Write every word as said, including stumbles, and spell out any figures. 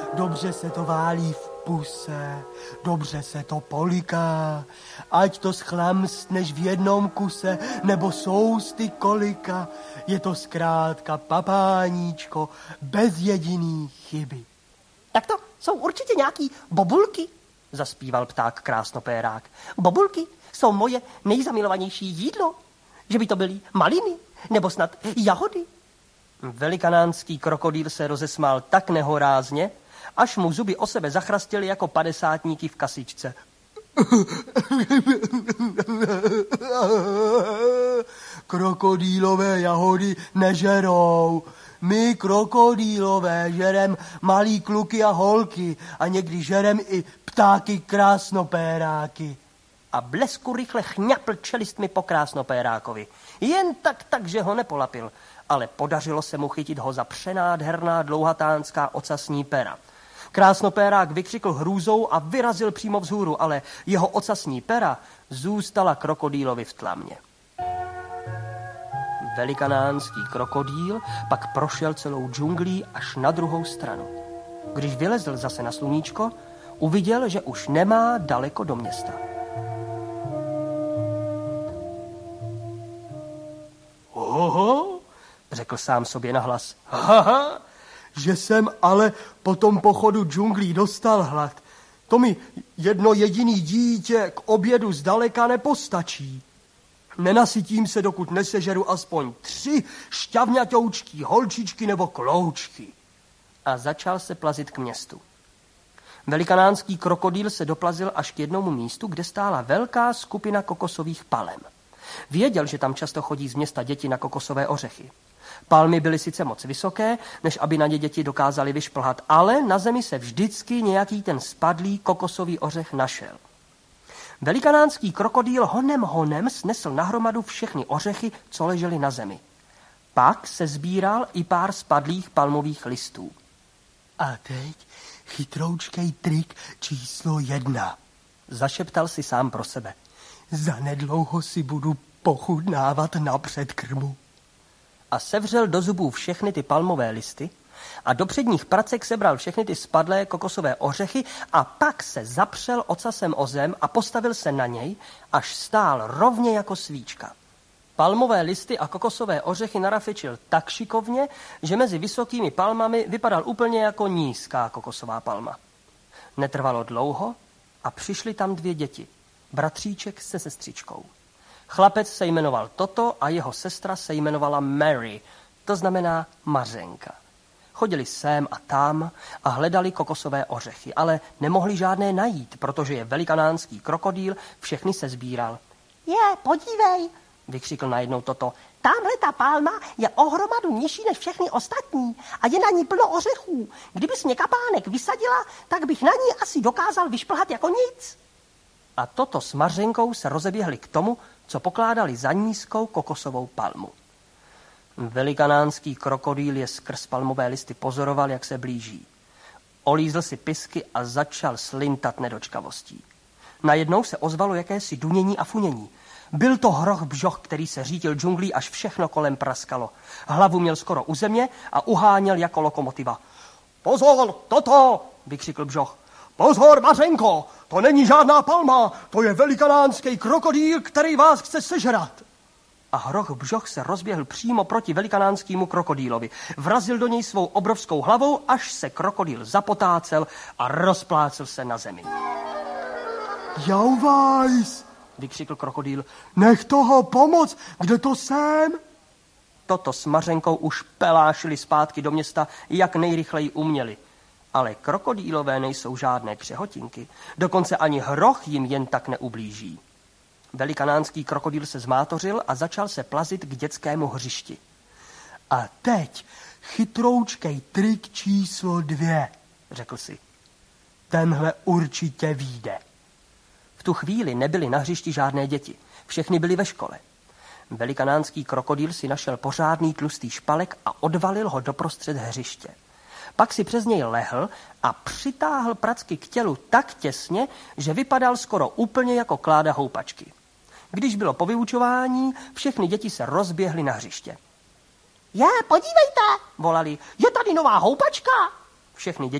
dobře se to válí v puse, dobře se to poliká, ať to schlamstneš v jednom kuse, nebo sousty kolika, je to zkrátka papáníčko bez jediný chyby. Tak to jsou určitě nějaký bobulky, zaspíval pták krásnopérák. Bobulky jsou moje nejzamilovanější jídlo. Že by to byly maliny, nebo snad jahody. Velikanánský krokodýl se rozesmál tak nehorázně, až mu zuby o sebe zachrastily jako padesátníky v kasičce. Krokodýlové jahody nežerou. My krokodýlové žerem malý kluky a holky a někdy žerem i ptáky krásnopéráky. A blesku rychle chňapl čelistmi po krásnopérákovi. Jen tak, tak, že ho nepolapil, ale podařilo se mu chytit ho za přenádherná dlouhatánská ocasní pera. Krásnopérák vykřikl hrůzou a vyrazil přímo vzhůru, ale jeho ocasní pera zůstala krokodýlovi v tlamě. Velikanánský krokodýl pak prošel celou džunglí až na druhou stranu. Když vylezl zase na sluníčko, uviděl, že už nemá daleko do města. Oho, řekl sám sobě nahlas. Haha, že jsem ale po tom pochodu džunglí dostal hlad. To mi jedno jediný dítě k obědu zdaleka nepostačí. Nenasytím se, dokud nesežeru aspoň tři šťavňatoučky, holčičky nebo kloučky. A začal se plazit k městu. Velikanánský krokodýl se doplazil až k jednomu místu, kde stála velká skupina kokosových palem. Věděl, že tam často chodí z města děti na kokosové ořechy. Palmy byly sice moc vysoké, než aby na ně děti dokázali vyšplhat, ale na zemi se vždycky nějaký ten spadlý kokosový ořech našel. Velikanánský krokodýl honem honem snesl nahromadu všechny ořechy, co ležely na zemi. Pak se sbíral i pár spadlých palmových listů. A teď chytroučkej trik číslo jedna, zašeptal si sám pro sebe. Zanedlouho si budu pochutnávat na předkrmu. A sevřel do zubů všechny ty palmové listy a do předních pracek sebral všechny ty spadlé kokosové ořechy a pak se zapřel ocasem o zem a postavil se na něj, až stál rovně jako svíčka. Palmové listy a kokosové ořechy narafečil tak šikovně, že mezi vysokými palmami vypadal úplně jako nízká kokosová palma. Netrvalo dlouho a přišly tam dvě děti, bratříček se sestřičkou. Chlapec se jmenoval Toto a jeho sestra se jmenovala Mary, to znamená Mařenka. Chodili sem a tam a hledali kokosové ořechy, ale nemohli žádné najít, protože je velikanánský krokodýl všechny se sbíral. Je, podívej, vykřikl najednou Toto. Tamhle ta palma je o hromadu nižší než všechny ostatní a je na ní plno ořechů. Kdybys mě kapánek vysadila, tak bych na ní asi dokázal vyšplhat jako nic. A Toto s Mařenkou se rozeběhli k tomu, co pokládali za nízkou kokosovou palmu. Velikanánský krokodýl je skrz palmové listy pozoroval, jak se blíží. Olízl si pisky a začal slintat nedočkavostí. Najednou se ozvalo jakési dunění a funění. Byl to hroch bžoch, který se řítil džunglí, až všechno kolem praskalo. Hlavu měl skoro u země a uháněl jako lokomotiva. Pozor, Toto, vykřikl bžoch. Pozor, Mařenko, to není žádná palma, to je velikanánský krokodýl, který vás chce sežrat. A hroch bžoch se rozběhl přímo proti velikanánskému krokodýlovi. Vrazil do něj svou obrovskou hlavou, až se krokodýl zapotácel a rozplácel se na zemi. Jauvajs, vykřikl krokodýl. Nech toho pomoct, kde to jsem? Toto s Mařenkou už pelášili zpátky do města, jak nejrychleji uměli. Ale krokodýlové nejsou žádné křehotinky, dokonce ani hroch jim jen tak neublíží. Velikanánský krokodýl se zmátořil a začal se plazit k dětskému hřišti. A teď chytroučkej trik číslo dvě, řekl si. Tenhle určitě vyjde. V tu chvíli nebyly na hřišti žádné děti, všechny byly ve škole. Velikanánský krokodýl si našel pořádný tlustý špalek a odvalil ho doprostřed hřiště. Pak si přes něj lehl a přitáhl pracky k tělu tak těsně, že vypadal skoro úplně jako kláda houpačky. Když bylo po vyučování, všechny děti se rozběhly na hřiště. Je, podívejte, volali, je tady nová houpačka. Všechny děti